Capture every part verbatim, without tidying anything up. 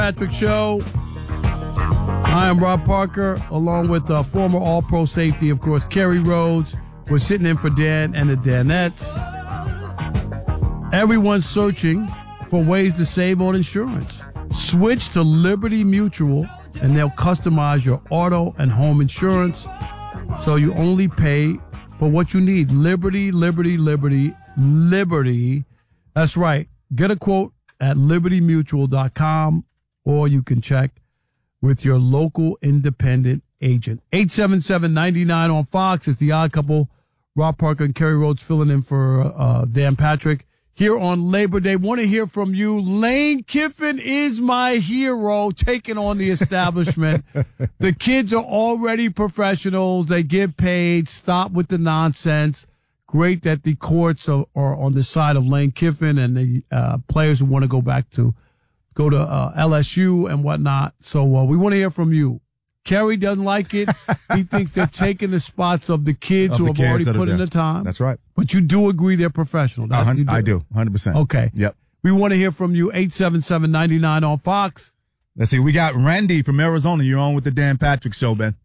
Patrick Show. I am Rob Parker, along with uh, former All-Pro safety, of course, Kerry Rhodes. We're sitting in for Dan and the Danettes. Everyone's searching for ways to save on insurance. Switch to Liberty Mutual, and they'll customize your auto and home insurance so you only pay for what you need. Liberty, Liberty, Liberty, Liberty. That's right. Get a quote at liberty mutual dot com, or you can check with your local independent agent. eight seven seven, nine nine on Fox. It's the Odd Couple. Rob Parker and Kerry Rhodes filling in for uh, Dan Patrick here on Labor Day. Want to hear from you. Lane Kiffin is my hero, taking on the establishment. The kids are already professionals. They get paid. Stop with the nonsense. Great that the courts are, are on the side of Lane Kiffin and the uh, players who want to go back to go to uh, L S U and whatnot. So uh, we want to hear from you. Kerry doesn't like it. He thinks they're taking the spots of the kids of who the have kids already that put are in there. the time. That's right. But you do agree they're professional. Uh, You do. I do, one hundred percent. Okay. Yep. We want to hear from you. eight seven seven, nine nine on Fox. Let's see. We got Randy from Arizona. You're on with the Dan Patrick Show, Ben.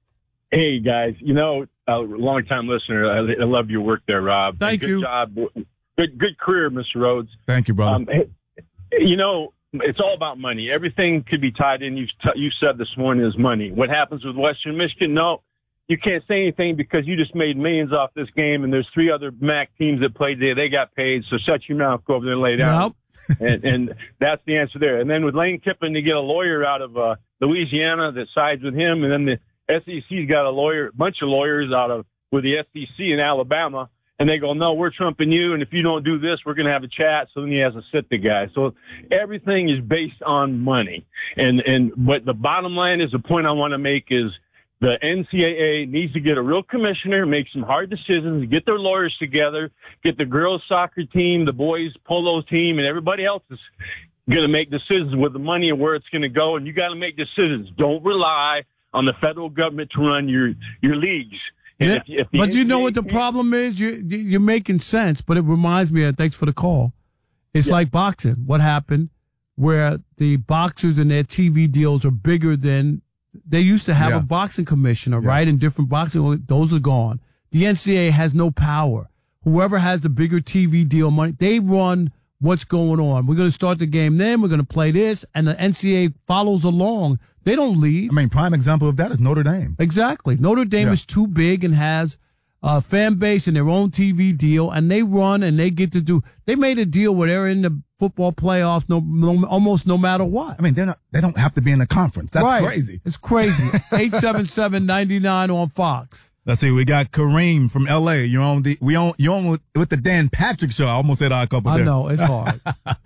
Hey, guys. You know, a long-time listener. I, I love your work there, Rob. Thank good you. Job. Good, good career, Mister Rhodes. Thank you, brother. Um, hey, you know, it's all about money. Everything could be tied in. You t- you said this morning is money. What happens with Western Michigan? No, you can't say anything because you just made millions off this game, and there's three other M A C teams that played there. They got paid, so shut your mouth, go over there and lay down. Yep. and, and that's the answer there. And then with Lane Kiffin, to get a lawyer out of uh, Louisiana that sides with him, and then the S E C's got a lawyer, a bunch of lawyers out of with the S E C in Alabama, and they go, no, we're trumping you, and if you don't do this, we're going to have a chat. So then he has to sit the guy. So everything is based on money. And and but the bottom line is, the point I want to make is the N C double A needs to get a real commissioner, make some hard decisions, get their lawyers together, get the girls soccer team, the boys polo team, and everybody else is going to make decisions with the money and where it's going to go. And you got to make decisions. Don't rely on the federal government to run your your leagues. And Yeah, if, if the but you know what the N C double A problem is? You, you- you're making sense, but it reminds me of, thanks for the call. It's Yeah. like boxing. What happened where the boxers and their T V deals are bigger than they used to have Yeah. a boxing commissioner, Yeah. right? And different boxing, those are gone. The N C double A has no power. Whoever has the bigger T V deal money, they run what's going on. We're going to start the game then. We're going to play this. And the N C double A follows along. They don't lead. I mean, prime example of that is Notre Dame. Exactly. Notre Dame Yeah. is too big and has a fan base and their own T V deal, and they run and they get to do. They made a deal where they're in the football playoffs, no, no almost no matter what. I mean, they're not. They don't have to be in the conference. That's Right. crazy. It's crazy. eight seven seven, nine nine on Fox. Let's see. We got Kareem from L A. You're on the. We on. You're on with, with the Dan Patrick Show. I almost said our couple I there. know it's hard.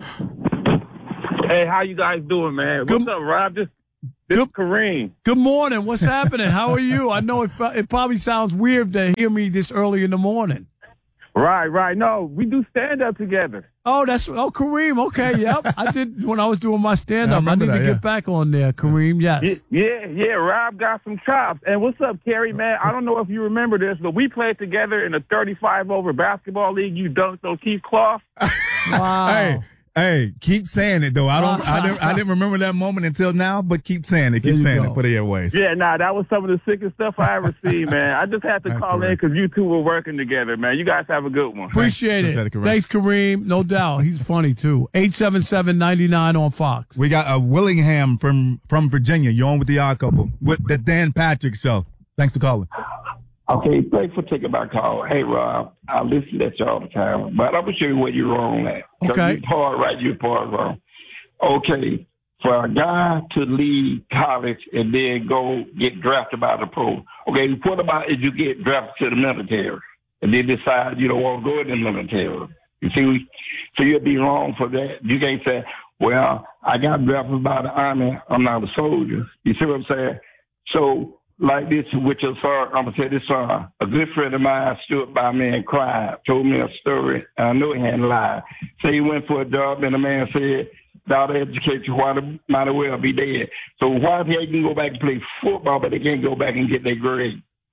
Hey, how you guys doing, man? Good- What's up, Rob? This, this is Good- Kareem. Good morning. What's happening? How are you? I know it. It probably sounds weird to hear me this early in the morning. Right, right. No, we do stand up together. Oh, that's oh Kareem. Okay, yep. I did when I was doing my stand Yeah, I up. I, remember need to that, get yeah. back on there, Kareem. Yes. Yeah, yeah, yeah. Rob got some chops. And what's up, Kerry, man? I don't know if you remember this, but we played together in a thirty-five over basketball league. You dunked on Keith Clough. Wow. Hey, hey, keep saying it though. I don't. I didn't. I didn't remember that moment until now. But keep saying it. There Keep you saying go. it for the airways. Yeah, nah, that was some of the sickest stuff I ever seen, man. I just had to That's call in correct. because you two were working together, man. You guys have a good one. Appreciate it. Appreciate it, Kareem. Thanks, Kareem. No doubt. He's funny, too. eight seven seven, nine nine on Fox. We got a Willingham from from Virginia. You're on with the Odd Couple with the Dan Patrick Show. Thanks for calling. Okay, thanks for taking my call. Hey, Rob, I listen at you all the time, but I'm going to show you where you're wrong at. 'Cause Okay. You're part right, you're part wrong. Okay, for a guy to leave college and then go get drafted by the pro, okay, what about if you get drafted to the military and then decide you don't want to go in the military? You see, so you'll be wrong for that. You can't say, well, I got drafted by the Army, I'm not a soldier. You see what I'm saying? So, like this, which is, uh, I'm going to tell this, uh, a good friend of mine stood by me and cried, told me a story, and I know he hadn't lied. Say he went for a job, and the man said, without education, why the, might as well be dead. So why if they can go back and play football, but they can't go back and get their grade?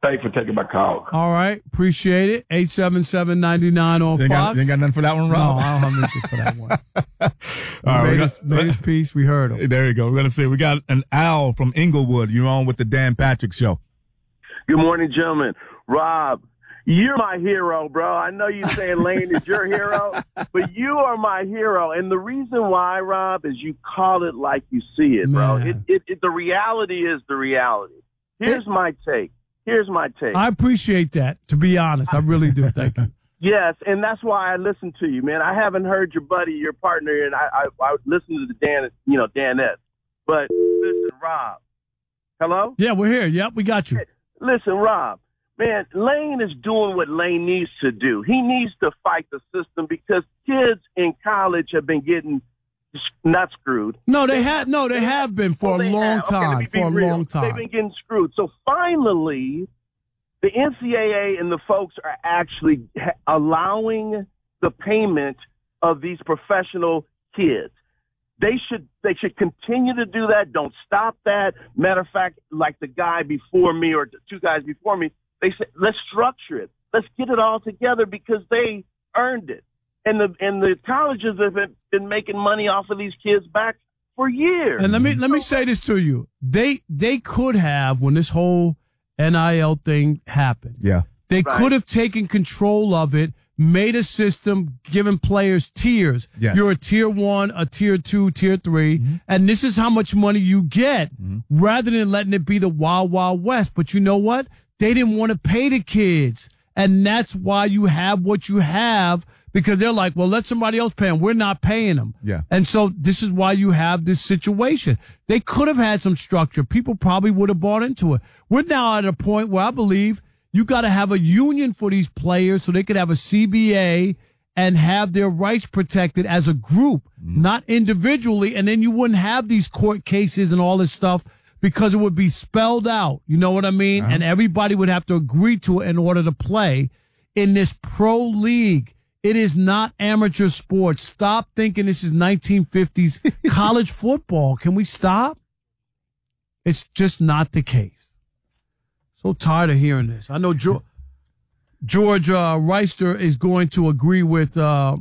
Thanks for taking my call. All right. Appreciate it. eight seven seven, nine nine on You ain't, got, Fox. you ain't got nothing for that one, No, Rob? I don't have anything for that one. All He right, we made, got- his, made his piece. We heard him. There you go. We're going to see. We got an Al from Inglewood. You're on with the Dan Patrick Show. Good morning, gentlemen. Rob, you're my hero, bro. I know you saying Lane is your hero, but you are my hero. And the reason why, Rob, is you call it like you see it, bro. Man. It, it, it, the reality is the reality. Here's my take. Here's my take. I appreciate that, to be honest. I really do. Thank you. Yes, and that's why I listen to you, man. I haven't heard your buddy, your partner, and I, I, I listen to the Dan, you know, Danette. But listen, Rob. Hello? Yeah, we're here. Yep, we got you. Listen, Rob, man, Lane is doing what Lane needs to do. He needs to fight the system because kids in college have been getting not screwed. No, they have. No, they have been for Oh, a they long have. Okay, let time. me be For a real. long time. They've been getting screwed. So finally, the N C double A and the folks are actually ha- allowing the payment of these professional kids. They should they should continue to do that. Don't stop that. Matter of fact, like the guy before me or the two guys before me, they said, let's structure it. Let's get it all together because they earned it. And the and the colleges have been, been making money off of these kids back for years. And let me let me say this to you: they they could have, when this whole N I L thing happened, Yeah. they Right. could have taken control of it, made a system, given players tiers. Yes. You're a tier one, a tier two, tier three, Mm-hmm. and this is how much money you get, rather than letting it be the wild, wild west. But you know what? They didn't want to pay the kids, and that's why you have what you have. Because they're like, well, let somebody else pay them. We're not paying them. Yeah. And so this is why you have this situation. They could have had some structure. People probably would have bought into it. We're now at a point where I believe you got to have a union for these players so they could have a C B A and have their rights protected as a group, not individually. And then you wouldn't have these court cases and all this stuff because it would be spelled out. You know what I mean? And everybody would have to agree to it in order to play in this pro league. It is not amateur sports. Stop thinking this is nineteen fifties college football. Can we stop? It's just not the case. So tired of hearing this. I know George, George uh, Reister is going to agree with uh,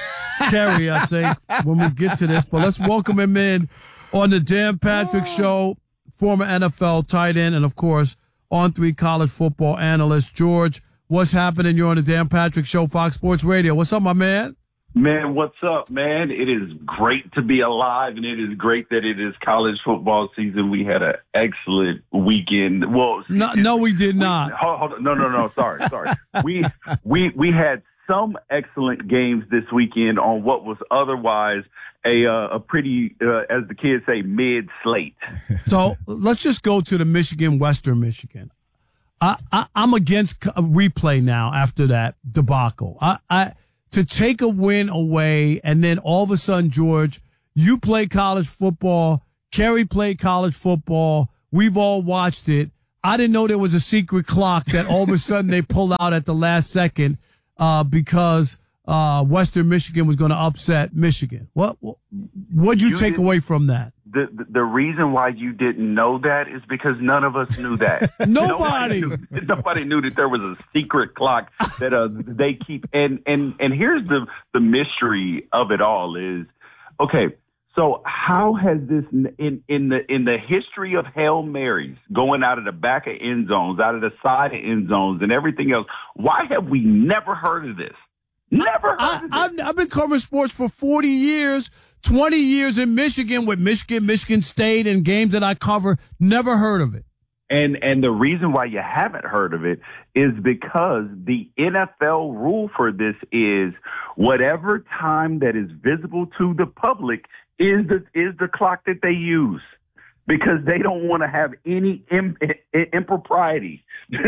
Kerry, I think, when we get to this. But let's welcome him in on the Dan Patrick Show, former N F L tight end, and, of course, on three college football analyst. George, what's happening? You're on the Dan Patrick Show, Fox Sports Radio. What's up, my man? Man, what's up, man? It is great to be alive, and it is great that it is college football season. We had an excellent weekend. Well, No, no, we did we, not. Hold, hold on. No, no, no. Sorry, sorry. we we we had some excellent games this weekend on what was otherwise a uh, a pretty, uh, as the kids say, mid slate. So let's just go to the Michigan, Western Michigan. I, I, I'm against a replay now after that debacle. I, I to take a win away and then all of a sudden, George, you play college football. Kerry played college football. We've all watched it. I didn't know there was a secret clock that all of a sudden they pulled out at the last second uh, because uh, Western Michigan was going to upset Michigan. What what'd you, You take didn't- away from that? The, the the reason why you didn't know that is because none of us knew that. Nobody. knew, nobody knew that there was a secret clock that uh, they keep. And and and here's the the mystery of it all is, okay. So how has this in in the in the history of Hail Marys going out of the back of end zones, out of the side of end zones, and everything else? Why have we never heard of this? Never heard I, of this. I've, I've been covering sports for forty years, twenty years in Michigan with Michigan, Michigan State, and games that I cover. Never heard of it. And and the reason why you haven't heard of it is because the N F L rule for this is whatever time that is visible to the public is the is the clock that they use, because they don't want to have any im- impropriety.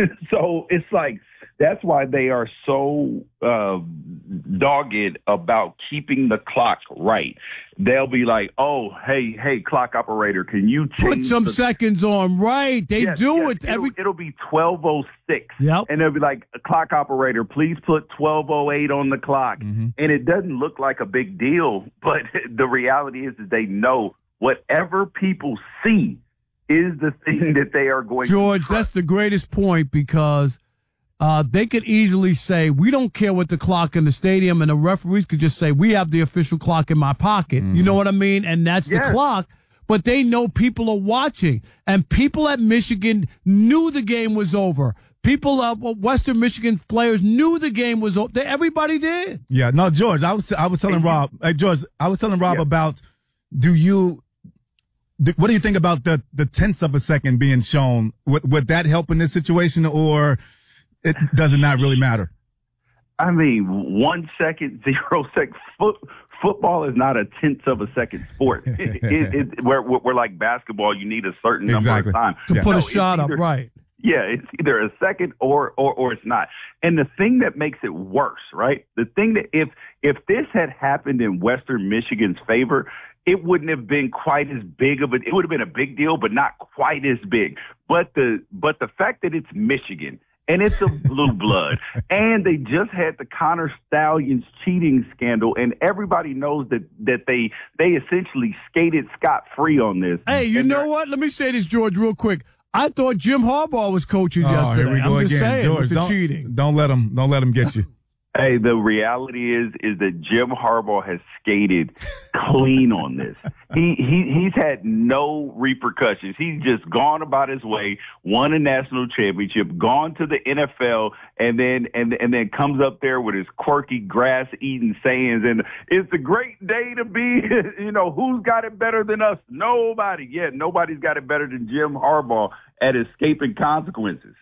So it's like that's why they are so uh, dogged about keeping the clock right. They'll be like, "Oh, hey, hey, clock operator, can you change Put some the- seconds on, right? They Yes, do yes, it It'll, every. it'll be twelve oh six. Yep. And they'll be like, clock operator, please put twelve oh eight on the clock. Mm-hmm. And it doesn't look like a big deal, but the reality is that they know whatever people see, is the thing that they are going George, to trust. that's the greatest point because uh, they could easily say, we don't care what the clock in the stadium, and the referees could just say, we have the official clock in my pocket. Mm. You know what I mean? And that's yes. the clock. But they know people are watching. And people at Michigan knew the game was over. People, uh, Western Michigan players knew the game was over. Everybody did. Yeah, no, George, I was I was telling Rob, hey, George, I was telling Rob yeah. about, do you, do, what do you think about the, the tenths of a second being shown? Would, would that help in this situation, or it does it not really matter? I mean, one second, zero second. Foot, football is not a tenth of a second sport. it, it, it, where, where like basketball, you need a certain number exactly. of time to yeah. put no, a shot either, up, right? Yeah, it's either a second or, or or it's not. And the thing that makes it worse, right? The thing that if if this had happened in Western Michigan's favor, it wouldn't have been quite as big of a. It would have been a big deal, but not quite as big. But the but the fact that it's Michigan and it's a blue blood, and they just had the Connor Stallions cheating scandal, and everybody knows that that they they essentially skated scot free on this. Hey, you know what? Let me say this, George, real quick. I thought Jim Harbaugh was coaching oh, yesterday. Here we go I'm just again. saying, George, with the don't, cheating. Don't let him. Don't let him get you. Hey, the reality is is that Jim Harbaugh has skated clean on this. He he he's had no repercussions. He's just gone about his way, won a national championship, gone to the N F L, and then and and then comes up there with his quirky grass eating sayings. And it's a great day to be. You know, who's got it better than us? Nobody. Yeah, nobody's got it better than Jim Harbaugh at escaping consequences.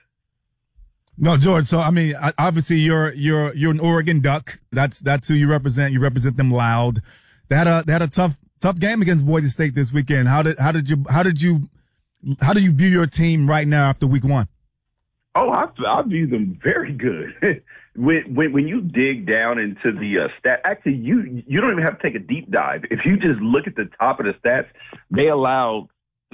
No, George. So, I mean, obviously you're, you're, you're an Oregon Duck. That's, that's who you represent. You represent them loud. They had a, they had a tough, tough game against Boise State this weekend. How did, how did you, how did you, how do you view your team right now after week one? Oh, I, I view them very good. when, when, when you dig down into the uh, stat, actually, you, you don't even have to take a deep dive. If you just look at the top of the stats, they allowed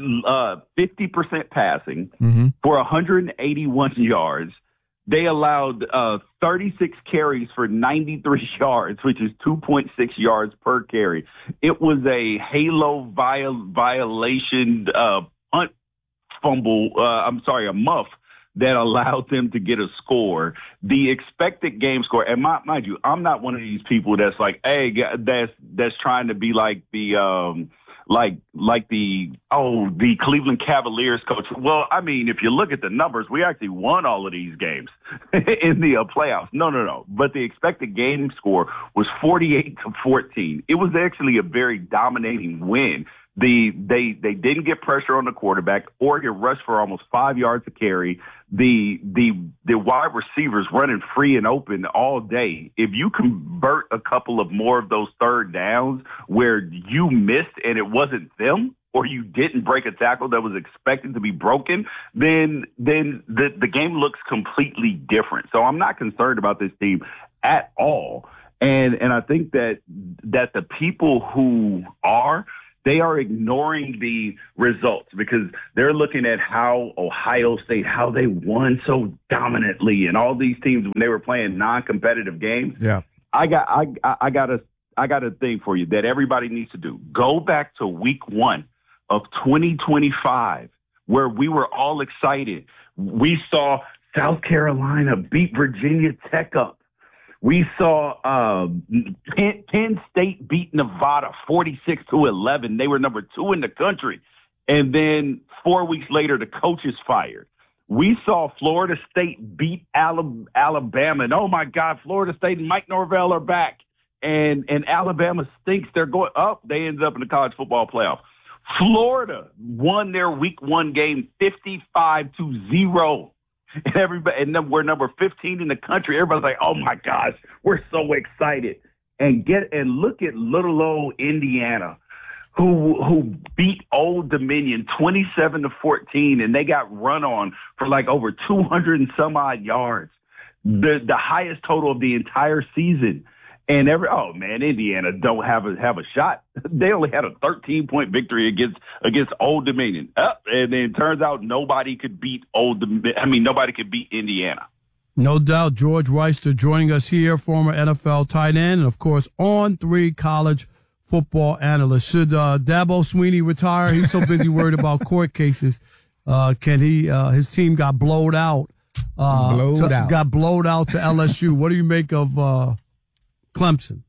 uh, fifty percent passing mm-hmm. for one hundred eighty-one yards. They allowed uh, thirty-six carries for ninety-three yards, which is two point six yards per carry. It was a halo viol- violation uh, punt fumble. Uh, I'm sorry, a muff that allowed them to get a score. The expected game score, and my, mind you, I'm not one of these people that's like, hey, that's that's trying to be like the. Um, Like, like the, oh, the Cleveland Cavaliers coach. Well, I mean, if you look at the numbers, we actually won all of these games in the uh, playoffs. No, no, no. But the expected game score was forty-eight to fourteen. It was actually a very dominating win. The, they, they didn't get pressure on the quarterback. Oregon rushed for almost five yards a carry. The, the, the wide receivers running free and open all day. If you convert a couple of more of those third downs where you missed and it wasn't them, or you didn't break a tackle that was expected to be broken, then, then the, the game looks completely different. So I'm not concerned about this team at all. And, and I think that, that the people who are, they are ignoring the results because they're looking at how Ohio State, how they won so dominantly, and all these teams when they were playing non-competitive games. Yeah, I got, I, I got a, I got a thing for you that everybody needs to do. Go back to week one of twenty twenty-five, where we were all excited. We saw South Carolina beat Virginia Tech up. We saw uh, Penn, Penn State beat Nevada forty-six to eleven. They were number two in the country. And then four weeks later, the coach is fired. We saw Florida State beat Alabama. And, oh, my God, Florida State and Mike Norvell are back. And, and Alabama stinks. They're going up. Oh, they ended up in the college football playoff. Florida won their week one game fifty-five to zero. And everybody, and then we're number fifteen in the country. Everybody's like, "Oh my gosh, we're so excited!" And get and look at little old Indiana, who who beat Old Dominion twenty-seven to fourteen, and they got run on for like over two hundred and some odd yards, the the highest total of the entire season. And every oh man, Indiana don't have a have a shot. They only had a thirteen point victory against against Old Dominion. Uh, and then it turns out nobody could beat Old. I mean, nobody could beat Indiana. No doubt, George Reister joining us here, former N F L tight end, and of course on three college football analyst. Should uh, Dabo Swinney retire? He's so busy worried about court cases. Uh, can he? Uh, his team got blowed out. Uh, blowed to, out. Got blowed out to L S U. What do you make of uh, Clemson?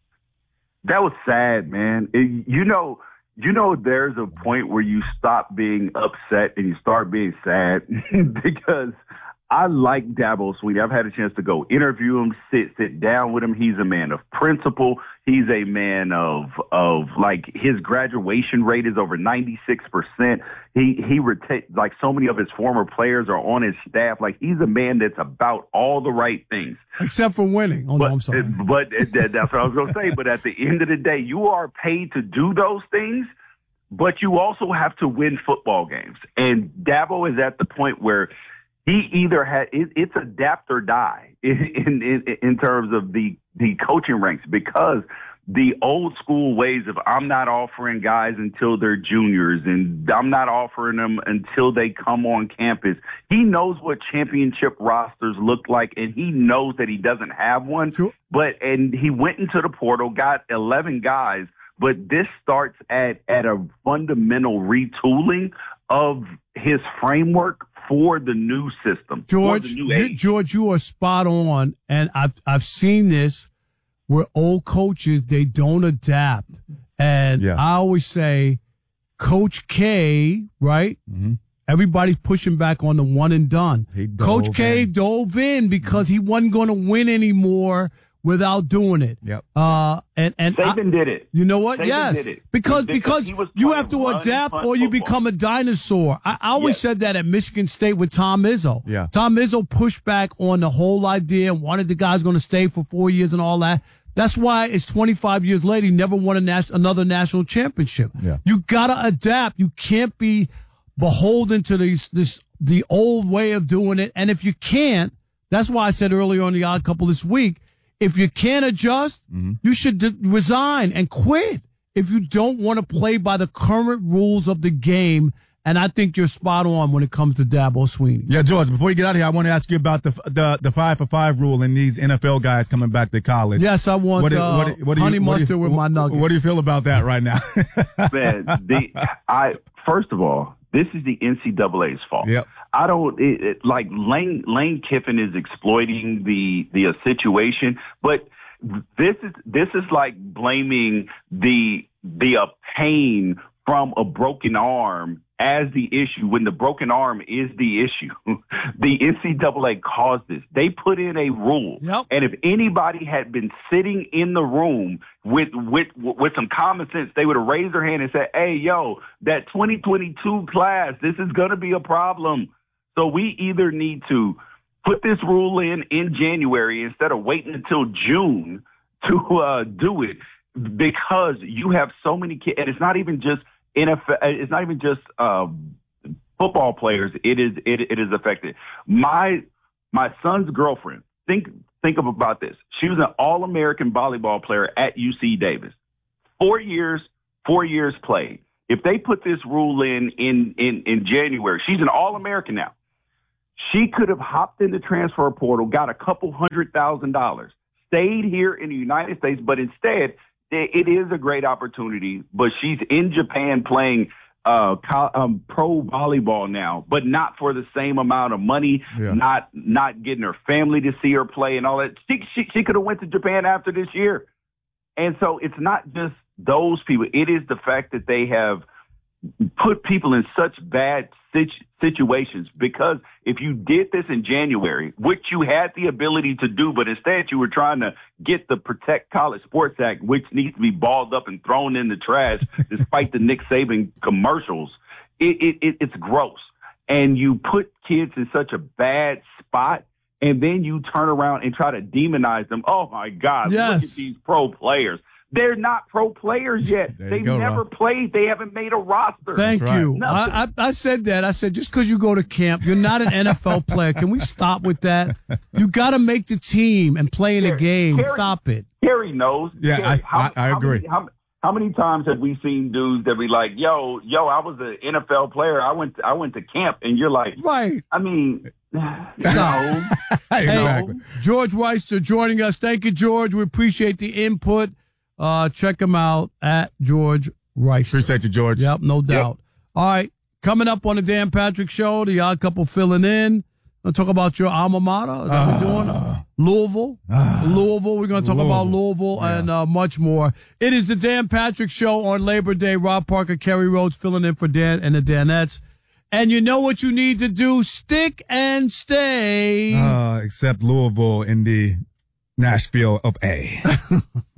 That was sad, man. It, you know, you know, there's a point where you stop being upset and you start being sad because I like Dabo Swinney. I've had a chance to go interview him, sit sit down with him. He's a man of principle. He's a man of of like his graduation rate is over ninety-six percent. He he reta- like so many of his former players are on his staff. Like he's a man that's about all the right things, except for winning. Oh but, no, I'm sorry. But that, that's what I was going to say. But at the end of the day, you are paid to do those things, but you also have to win football games. And Dabo is at the point where he either had it, it's adapt or die in, in in terms of the the coaching ranks, because the old school ways of I'm not offering guys until they're juniors and I'm not offering them until they come on campus. He knows what championship rosters look like, and he knows that he doesn't have one. Sure. But and he went into the portal, got eleven guys. But this starts at at a fundamental retooling of his framework for the new system. George, new you, George, you are spot on, and I've I've seen this where old coaches, they don't adapt, and Yeah. I always say, Coach K, right? Mm-hmm. Everybody's pushing back on the one and done. He dove Coach K in. dove in because he wasn't going to win anymore without doing it. Yep. Uh, and and I- Saban did it. You know what? Saban yes, did it. because Because because he was you playing have to run and adapt, punt or you football. become a dinosaur. I, I always Yes. said that at Michigan State with Tom Izzo. Yeah. Tom Izzo pushed back on the whole idea and wanted the guys going to stay for four years and all that. That's why it's twenty-five years later. He never won a nas- another national championship. Yeah. You gotta adapt. You can't be beholden to these this the old way of doing it. And if you can't, that's why I said earlier on the Odd Couple this week, if you can't adjust, Mm-hmm. you should d- resign and quit if you don't want to play by the current rules of the game. And I think you're spot on when it comes to Dabo Swinney. Yeah, George, before you get out of here, I want to ask you about the the the five for five rule and these N F L guys coming back to college. Yes, I want What do- uh, what do- what do you- honey what do you- mustard with my nuggets. What do you feel about that right now? Man, the I first of all, this is the N C double A's fault. Yep. I don't it, it, like Lane Lane Kiffin is exploiting the the uh, situation, but this is this is like blaming the the uh, pain from a broken arm as the issue when the broken arm is the issue. The N C double A caused this. They put in a rule. Yep. And if anybody had been sitting in the room with with with some common sense, they would have raised their hand and said, hey, yo, that twenty twenty-two class, this is going to be a problem. So we either need to put this rule in in January instead of waiting until June to uh, do it, because you have so many kids, and it's not even just N F L, it's not even just um, football players. It is it, it is affected. My my son's girlfriend. Think think of about this. She was an All-American volleyball player at U C Davis. Four years, four years played. If they put this rule in in in, in January, she's an All-American now. She could have hopped in the transfer portal, got a couple hundred thousand dollars, stayed here in the United States, but instead, it is a great opportunity. But she's in Japan playing uh, co- um, pro volleyball now, but not for the same amount of money, Yeah. not not getting her family to see her play and all that. She, she, she could have went to Japan after this year. And so it's not just those people. It is the fact that they have put people in such bad situ- situations, because if you did this in January, which you had the ability to do, but instead you were trying to get the Protect College Sports Act, which needs to be balled up and thrown in the trash despite the Nick Saban commercials, it, it, it, it's gross. And you put kids in such a bad spot, and then you turn around and try to demonize them. Oh, my God, Yes. look at these pro players. They're not pro players yet. There you They've go, never Ron. played. They haven't made a roster. Thank right. you. Nothing. I, I, I said that. I said, just because you go to camp, you're not an N F L player. Can we stop with that? You got to make the team and play in a Harry- game. Harry- Stop it. Harry knows. Yeah, Harry, I- how- I- I how agree. Many, how, how many times have we seen dudes that be like, "Yo, yo, I was an N F L player. I went, to, I went to camp," and you're like, Right. I mean, no. exactly. George Weister joining us. Thank you, George. We appreciate the input. Uh, check him out at George Rice. Appreciate you, George. Yep, no doubt. Yep. All right, coming up on the Dan Patrick Show, the Odd Couple filling in. We'll talk about your alma mater. Is that what we're doing? Louisville. Uh, Louisville. We're going to talk Louisville. about Louisville yeah. and uh, much more. It is the Dan Patrick Show on Labor Day. Rob Parker, Kerry Rhodes filling in for Dan and the Danettes. And you know what you need to do? Stick and stay. Uh, except Louisville in the Nashville of A.